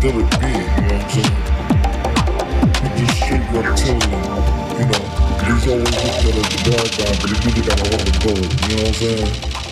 still a being, you know what I'm saying? He just straight up tell you, you know, he's always looked at as the bad guy, but he really got a heart of gold, you know what I'm saying?